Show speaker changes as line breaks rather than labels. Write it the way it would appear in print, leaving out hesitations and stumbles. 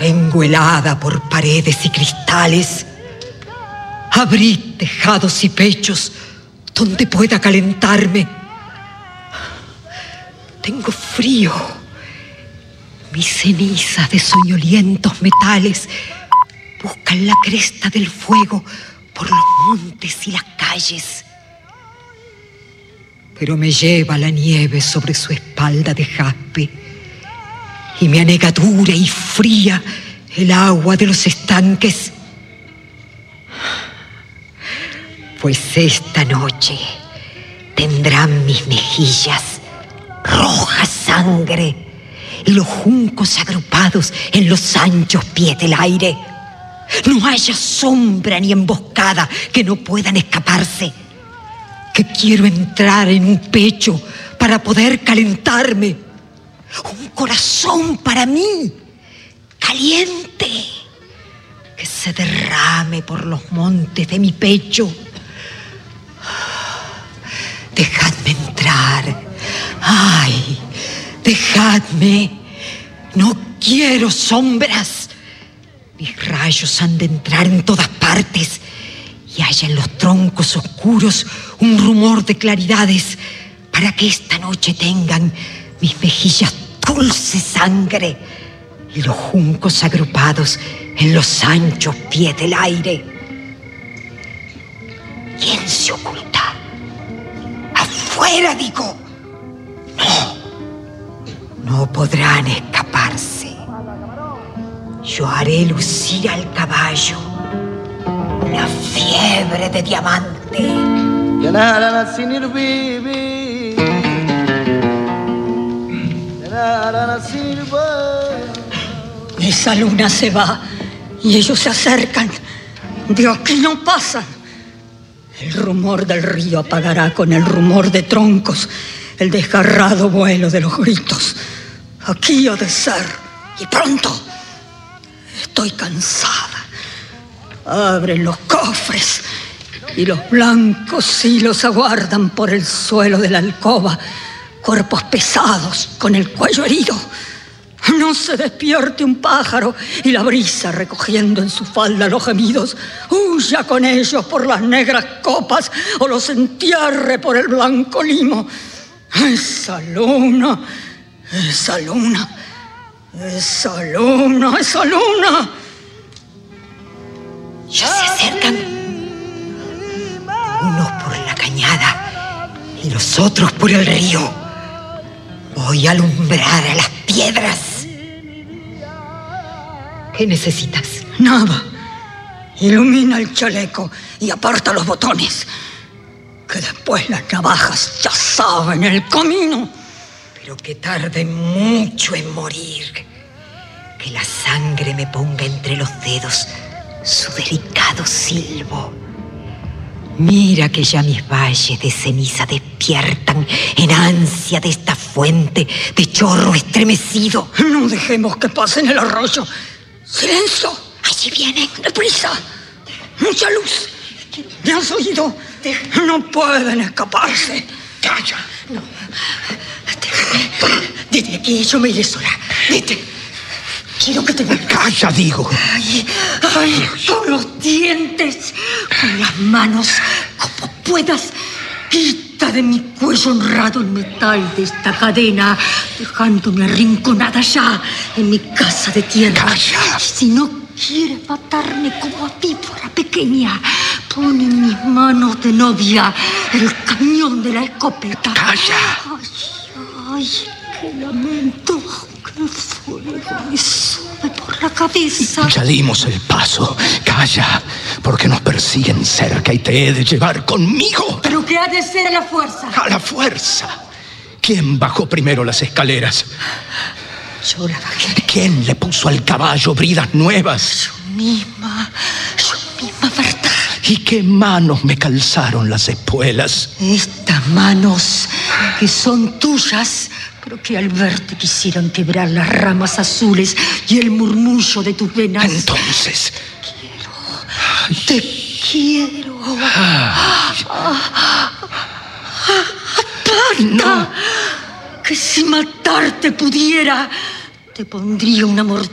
Vengo helada por paredes y cristales. Abrid tejados y pechos donde pueda calentarme. Tengo frío. Mis cenizas de soñolientos metales buscan la cresta del fuego por los montes y las calles. Pero me lleva la nieve sobre su espalda de jaspe y me anega dura y fría el agua de los estanques. Pues esta noche tendrán mis mejillas roja sangre y los juncos agrupados en los anchos pies del aire. No haya sombra ni emboscada que no puedan escaparse. Que quiero entrar en un pecho para poder calentarme. Un corazón para mí, caliente, que se derrame por los montes de mi pecho. Dejadme entrar. ¡Ay! Dejadme. No quiero sombras. Mis rayos han de entrar en todas partes y haya en los troncos oscuros un rumor de claridades para que esta noche tengan mis mejillas dulce sangre y los juncos agrupados en los anchos pies del aire. ¿Quién se oculta? ¡Afuera, digo! No podrán escaparse. Yo haré lucir al caballo una fiebre de diamante. Esa luna se va y ellos se acercan. De aquí no pasan. El rumor del río apagará con el rumor de troncos el desgarrado vuelo de los gritos. Aquí ha de ser, y pronto. Estoy cansada. Abren los cofres y los blancos hilos aguardan por el suelo de la alcoba, cuerpos pesados con el cuello herido. No se despierte un pájaro y la brisa recogiendo en su falda los gemidos huya con ellos por las negras copas o los entierre por el blanco limo. Esa luna, esa luna, esa luna, esa luna. Ya se acercan, unos por la cañada y los otros por el río. Voy a alumbrar a las piedras. ¿Qué necesitas? Nada. Ilumina el chaleco y aparta los botones, que después las navajas ya saben el camino. Pero que tarden mucho en morir. Que la sangre me ponga entre los dedos su delicado silbo. Mira que ya mis valles de ceniza despiertan en ansia de esta fuente de chorro estremecido. No dejemos que pasen el arroyo. ¡Silencio! Allí vienen. ¡Deprisa! ¡Mucha luz! ¿Me has oído? No pueden escaparse. ¡Calla! No. Déjame. Desde aquí yo me iré sola. Vete. Quiero que te vayas. ¡Calla, digo! ¡Ay! ¡Ay! Con los dientes, con las manos, como puedas. Quita de mi cuello honrado el metal de esta cadena, dejándome arrinconada ya en mi casa de tierra. ¡Calla! Si no quieres matarme como a víbora pequeña, pon en mis manos de novia el cañón de la escopeta. ¡Calla! ¡Ay, ay! ¡Qué lamento! ¡Qué fuego me sube por la cabeza!
Ya dimos el paso. Calla, porque nos persiguen cerca y te he de llevar conmigo.
¿Pero qué ha de ser a la fuerza?
¡A la fuerza! ¿Quién bajó primero las escaleras?
Yo la bajé.
¿Quién le puso al caballo bridas nuevas?
Yo misma, ¿verdad?
¿Y qué manos me calzaron las espuelas?
Estas manos que son tuyas, pero que al verte quisieron quebrar las ramas azules y el murmullo de tus venas.
Entonces...
Te quiero. ¡Aparta!
No.
Que si matarte pudiera, te pondría una mortal